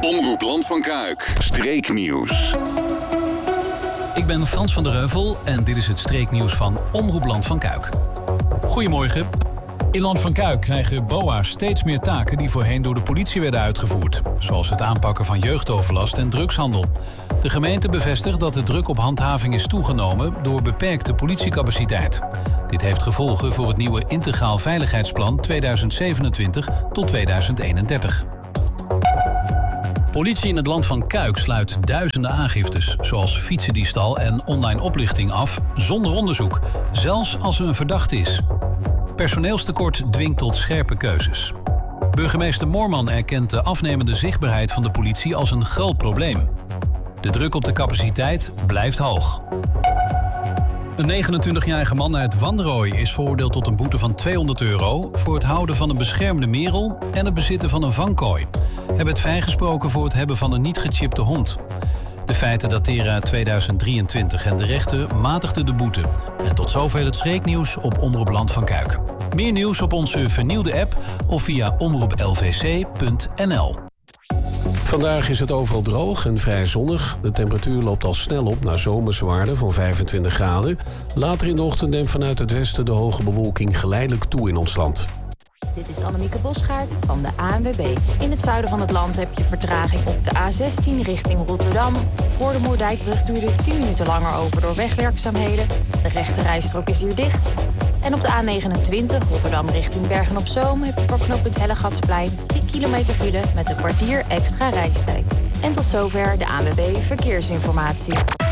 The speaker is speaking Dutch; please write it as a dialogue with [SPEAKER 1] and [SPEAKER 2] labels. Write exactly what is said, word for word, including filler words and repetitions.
[SPEAKER 1] Omroep Land van Kuik. Streeknieuws.
[SPEAKER 2] Ik ben Frans van der Heuvel en dit is het streeknieuws van Omroep Land van Kuik. Goedemorgen. In Land van Kuik krijgen B O A's steeds meer taken die voorheen door de politie werden uitgevoerd. Zoals het aanpakken van jeugdoverlast en drugshandel. De gemeente bevestigt dat de druk op handhaving is toegenomen door beperkte politiecapaciteit. Dit heeft gevolgen voor het nieuwe Integraal Veiligheidsplan tweeduizend zevenentwintig tot tweeduizend eenendertig. Politie in het Land van Kuik sluit duizenden aangiftes, zoals fietsendiefstal en online oplichting af, zonder onderzoek, zelfs als er een verdachte is. Personeelstekort dwingt tot scherpe keuzes. Burgemeester Moorman erkent de afnemende zichtbaarheid van de politie als een groot probleem. De druk op de capaciteit blijft hoog. Een negenentwintigjarige man uit Wanrooy is veroordeeld tot een boete van tweehonderd euro... voor het houden van een beschermde merel en het bezitten van een vangkooi. Hij werd vrijgesproken voor het hebben van een niet gechipte hond. De feiten dateren uit tweeduizend drieëntwintig en de rechter matigde de boete. En tot zover het streeknieuws op Omroep Land van Kuik. Meer nieuws op onze vernieuwde app of via omroep l v c punt n l.
[SPEAKER 3] Vandaag is het overal droog en vrij zonnig. De temperatuur loopt al snel op naar zomerse waarden van vijfentwintig graden. Later in de ochtend neemt vanuit het westen de hoge bewolking geleidelijk toe in ons land.
[SPEAKER 4] Dit is Annemieke Bosgaard van de A N W B. In het zuiden van het land heb je vertraging op de A zestien richting Rotterdam. Voor de Moerdijkbrug duurde het tien minuten langer over door wegwerkzaamheden. De rechte rijstrook is hier dicht. En op de A negenentwintig Rotterdam richting Bergen-op-Zoom heb je voor knooppunt Hellegatsplein drie kilometer file met een kwartier extra reistijd. En tot zover de A N W B Verkeersinformatie.